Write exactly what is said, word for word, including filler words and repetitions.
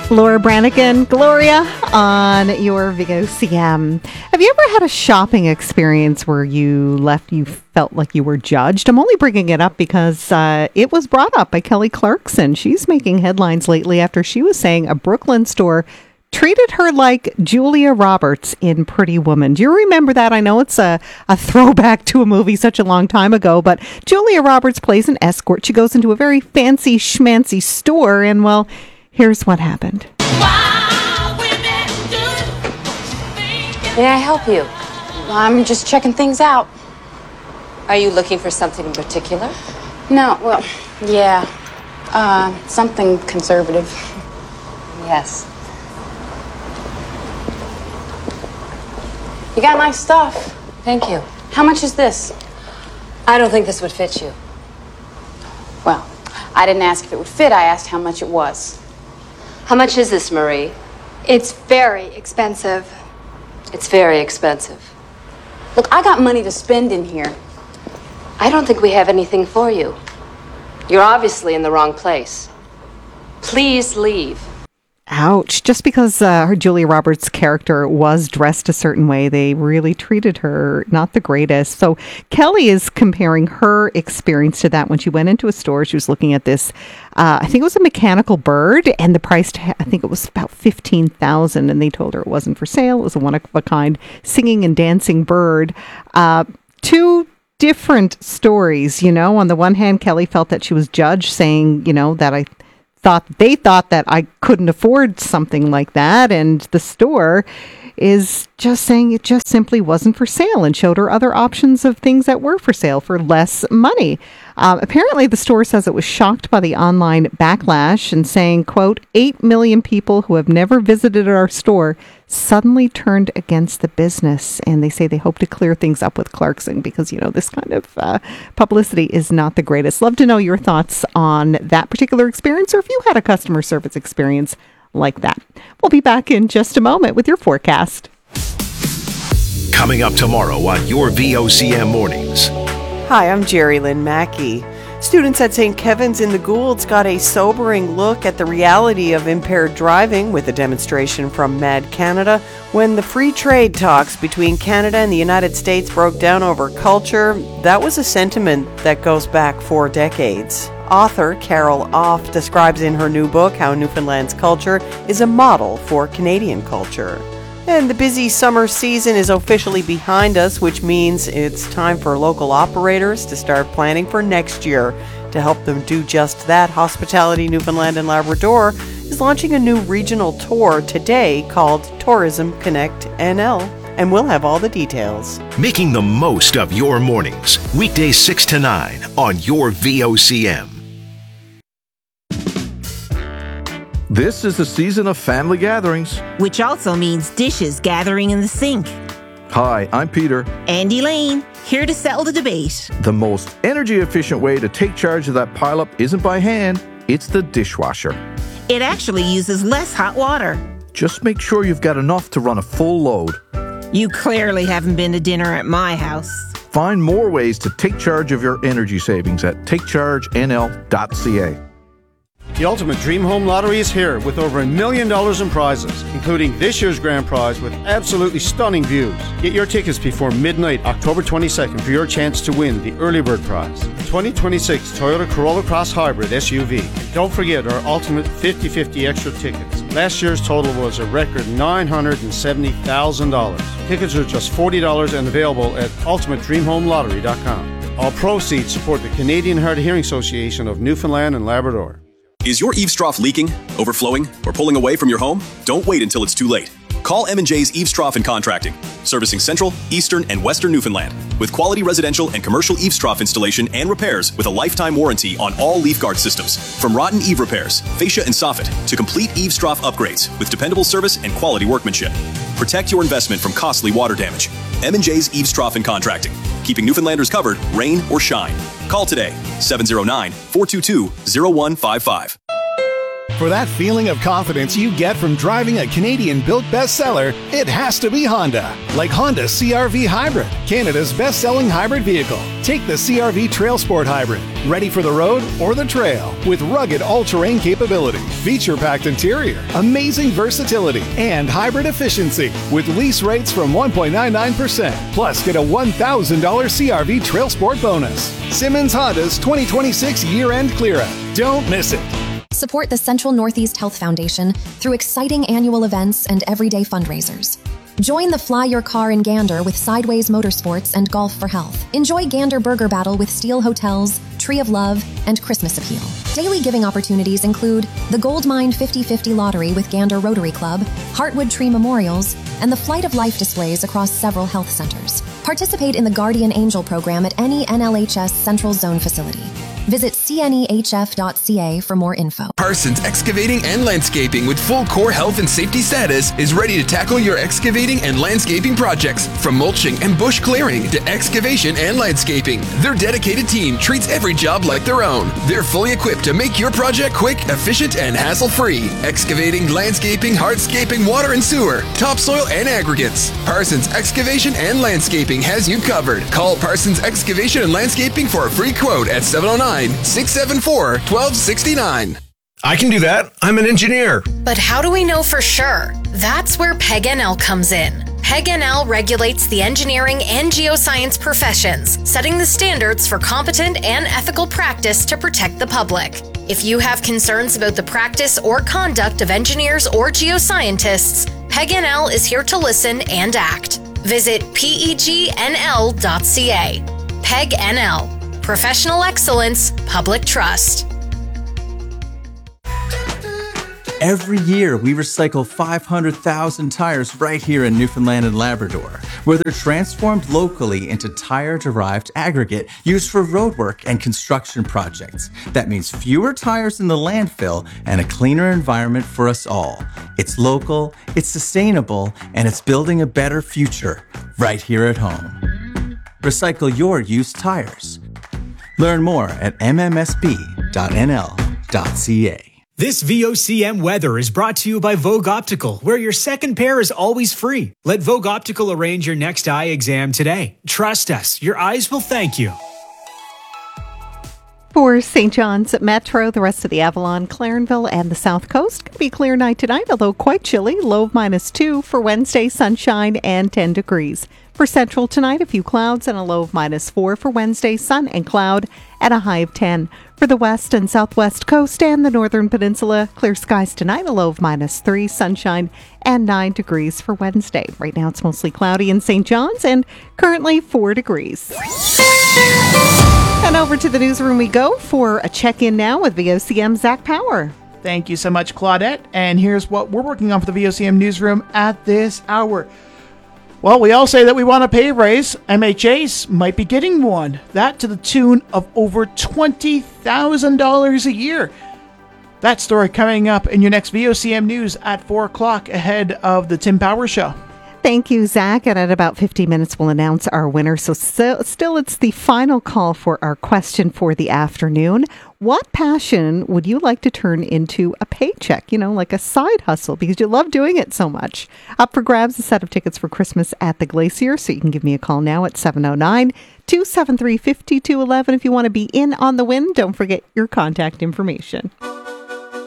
Laura Branigan, Gloria on your V O C M. Have you ever had a shopping experience where you left, you felt like you were judged? I'm only bringing it up because uh, it was brought up by Kelly Clarkson. She's making headlines lately after she was saying a Brooklyn store treated her like Julia Roberts in Pretty Woman. Do you remember that? I know it's a, a throwback to a movie such a long time ago, but Julia Roberts plays an escort. She goes into a very fancy schmancy store, and well, here's what happened. May I help you? I'm just checking things out. Are you looking for something in particular? No, well, yeah. Uh, something conservative. Yes. You got nice stuff. Thank you. How much is this? I don't think this would fit you. Well, I didn't ask if it would fit. I asked how much it was. How much is this, Marie? It's very expensive. It's very expensive. Look, I got money to spend in here. I don't think we have anything for you. You're obviously in the wrong place. Please leave. Ouch. Just because uh, her Julia Roberts character was dressed a certain way, they really treated her not the greatest. So Kelly is comparing her experience to that when she went into a store. She was looking at this, uh, I think it was a mechanical bird, and the price, to, I think it was about fifteen thousand dollars, and they told her it wasn't for sale. It was a one-of-a-kind singing and dancing bird. Uh, two different stories, you know. On the one hand, Kelly felt that she was judged, saying, you know, that I... thought they thought that I couldn't afford something like that, and the store is just saying it just simply wasn't for sale and showed her other options of things that were for sale for less money. Uh, apparently, the store says it was shocked by the online backlash and saying, quote, eight million people who have never visited our store suddenly turned against the business. And they say they hope to clear things up with Clarkson because, you know, this kind of uh, publicity is not the greatest. Love to know your thoughts on that particular experience, or if you had a customer service experience like that. We'll be back in just a moment with your forecast. Coming up tomorrow on your V O C M Mornings. Hi, I'm Jerry Lynn Mackey. Students at Saint Kevin's in the Goulds got a sobering look at the reality of impaired driving with a demonstration from Mad Canada when the free trade talks between Canada and the United States broke down over culture. That was a sentiment that goes back four decades. Author Carol Off describes in her new book how Newfoundland's culture is a model for Canadian culture. And the busy summer season is officially behind us, which means it's time for local operators to start planning for next year. To help them do just that, Hospitality Newfoundland and Labrador is launching a new regional tour today called Tourism Connect N L. And we'll have all the details. Making the most of your mornings. Weekdays six to nine on your V O C M. This is the season of family gatherings. Which also means dishes gathering in the sink. Hi, I'm Peter. And Elaine, here to settle the debate. The most energy-efficient way to take charge of that pileup isn't by hand, it's the dishwasher. It actually uses less hot water. Just make sure you've got enough to run a full load. You clearly haven't been to dinner at my house. Find more ways to take charge of your energy savings at take charge N L dot C A. The Ultimate Dream Home Lottery is here with over a million dollars in prizes, including this year's grand prize with absolutely stunning views. Get your tickets before midnight, October twenty-second, for your chance to win the early bird prize, twenty twenty-six Toyota Corolla Cross Hybrid S U V. Don't forget our Ultimate fifty fifty extra tickets. Last year's total was a record nine hundred seventy thousand dollars. Tickets are just forty dollars and available at ultimate dream home lottery dot com. All proceeds support the Canadian Hard of Hearing Association of Newfoundland and Labrador. Is your eavestrough leaking, overflowing, or pulling away from your home? Don't wait until it's too late. Call M and J's Eavestrough and Contracting, servicing Central, Eastern, and Western Newfoundland, with quality residential and commercial eavestrough installation and repairs with a lifetime warranty on all LeafGuard systems. From rotten eave repairs, fascia and soffit, to complete eavestrough upgrades with dependable service and quality workmanship. Protect your investment from costly water damage. M and J's Eavestrough and Contracting, keeping Newfoundlanders covered, rain or shine. Call today, seven oh nine, four two two, oh one five five. For that feeling of confidence you get from driving a Canadian-built bestseller, it has to be Honda. Like Honda C R V Hybrid, Canada's best-selling hybrid vehicle. Take the C R V Trail Sport Hybrid, ready for the road or the trail, with rugged all-terrain capability, feature-packed interior, amazing versatility, and hybrid efficiency, with lease rates from one point nine nine percent. Plus, get a one thousand dollars C R V Trail Sport bonus. Simmons Honda's twenty twenty-six year-end clear-out. Don't miss it. Support the Central Northeast Health Foundation through exciting annual events and everyday fundraisers. Join the Fly Your Car in Gander with Sideways Motorsports and Golf for Health. Enjoy Gander Burger Battle with Steel Hotels, Tree of Love, and Christmas Appeal. Daily giving opportunities include the Gold Mine fifty fifty Lottery with Gander Rotary Club, Heartwood Tree Memorials, and the Flight of Life displays across several health centers. Participate in the Guardian Angel program at any N L H S Central Zone facility. Visit c n e h f dot c a for more info. Parsons Excavating and Landscaping with full core health and safety status is ready to tackle your excavating and landscaping projects. From mulching and bush clearing to excavation and landscaping, their dedicated team treats every job like their own. They're fully equipped to make your project quick, efficient, and hassle-free. Excavating, landscaping, hardscaping, water and sewer, topsoil and aggregates. Parsons Excavation and Landscaping has you covered. Call Parsons Excavation and Landscaping for a free quote at seven oh nine, six seven four, one two six nine. I can do that. I'm an engineer. But how do we know for sure? That's where P E G N L comes in. P E G N L regulates the engineering and geoscience professions, setting the standards for competent and ethical practice to protect the public. If you have concerns about the practice or conduct of engineers or geoscientists, P E G N L is here to listen and act. Visit P E G N L dot C A. P E G N L. Professional excellence, public trust. Every year, we recycle five hundred thousand tires right here in Newfoundland and Labrador, where they're transformed locally into tire-derived aggregate used for roadwork and construction projects. That means fewer tires in the landfill and a cleaner environment for us all. It's local, it's sustainable, and it's building a better future right here at home. Recycle your used tires. Learn more at m m s b dot n l dot c a. This V O C M weather is brought to you by Vogue Optical, where your second pair is always free. Let Vogue Optical arrange your next eye exam today. Trust us, your eyes will thank you. For Saint John's Metro, the rest of the Avalon, Clarenville, and the South Coast, could be a clear night tonight, although quite chilly. Low of minus two. For Wednesday, sunshine and ten degrees. For Central tonight, a few clouds and a low of minus four. For Wednesday, sun and cloud and a high of ten. For the West and Southwest Coast and the Northern Peninsula, clear skies tonight, a low of minus three, sunshine and nine degrees for Wednesday. Right now, it's mostly cloudy in Saint John's and currently four degrees. And over to the newsroom we go for a check-in now with V O C M Zach Power. Thank you so much, Claudette. And here's what we're working on for the V O C M newsroom at this hour. Well, we all say that we want a pay raise. M H As might be getting one. That to the tune of over twenty thousand dollars a year. That story coming up in your next V O C M News at four o'clock ahead of the Tim Power Show. Thank you, Zach. And at about fifteen minutes, we'll announce our winner. So still, still, it's the final call for our question for the afternoon. What passion would you like to turn into a paycheck? You know, like a side hustle, because you love doing it so much. Up for grabs, a set of tickets for Christmas at the Glacier. So you can give me a call now at seven oh nine, two seven three, five two one one. If you want to be in on the win, don't forget your contact information.